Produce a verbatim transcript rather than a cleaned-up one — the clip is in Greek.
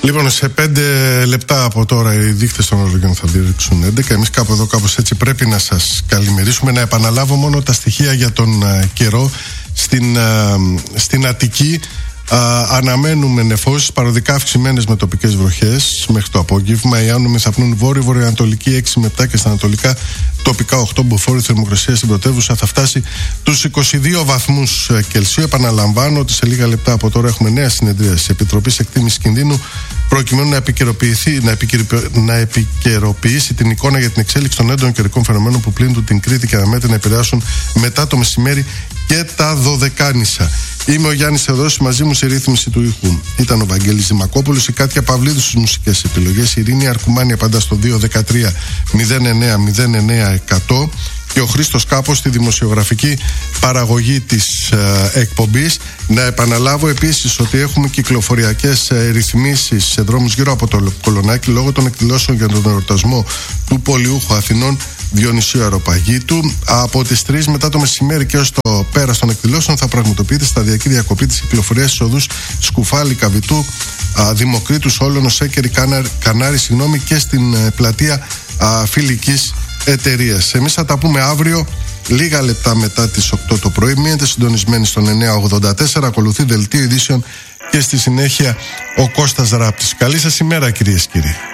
Λοιπόν, σε πέντε λεπτά από τώρα οι δείκτες των ορολογιών θα δείξουν έντεκα. Εμείς κάπου εδώ, κάπως έτσι πρέπει να σας καλημερίσουμε. Να επαναλάβω μόνο τα στοιχεία για τον uh, καιρό στην, uh, στην Αττική. Uh, αναμένουμε νεφώσεις, παροδικά αυξημένες με τοπικές βροχές μέχρι το απόγευμα. Οι άνομοι θα πνούν βόρειο-βορειοανατολική έξι με επτά και στα ανατολικά τοπικά οκτώ. Μποφόρ, η θερμοκρασία στην πρωτεύουσα θα φτάσει τους είκοσι δύο βαθμούς Κελσίου. Επαναλαμβάνω ότι σε λίγα λεπτά από τώρα έχουμε νέα συνεδρία της Επιτροπής Εκτίμησης Κινδύνου, προκειμένου να επικαιροποιηθεί, να, επικαιροποιη, να επικαιροποιήσει την εικόνα για την εξέλιξη των έντονων καιρικών φαινομένων που πλήττουν την Κρήτη και αναμένεται να επηρεάσουν μετά το μεσημέρι και τα Δωδεκάνησα. Είμαι ο Γιάννης Θεοδόσης, μαζί μου σε ρύθμιση του ήχου ήταν ο Βαγγέλης Δημακόπουλος, η Κάτια Παυλίδου στις μουσικές επιλογές, η Ειρήνη Αρκουμάνη απαντά στο δύο δεκατρία μηδέν εννέα μηδέν εννέα εκατό και ο Χρήστος Κάπος στη δημοσιογραφική παραγωγή της ε, εκπομπής. Να επαναλάβω επίσης ότι έχουμε κυκλοφοριακές ε, ρυθμίσεις σε δρόμους γύρω από το Κολονάκι λόγω των εκδηλώσεων για τον εορτασμό του Πολιούχου Αθηνών Διονυσίου Αεροπαγήτου. Από τις τρεις μετά το μεσημέρι και ως το πέρας των εκδηλώσεων θα πραγματοποιείται σταδιακή διακοπή της κυκλοφορίας στις οδούς Σκουφάλη, Καβιτού, α, Δημοκρίτου, Όλωνο, Σέκερη, Κανάρη, Κανάρη συγγνώμη, και στην ε, πλατεία α, Φιλικής Εταιρείας. Εμείς θα τα πούμε αύριο λίγα λεπτά μετά τις οκτώ το πρωί. Μείνετε συντονισμένοι στον εννέα ογδόντα τέσσερα. Ακολουθεί δελτίο ειδήσεων και στη συνέχεια ο Κώστας Ράπτης. Καλή σας ημέρα, κυρίες και κύριοι.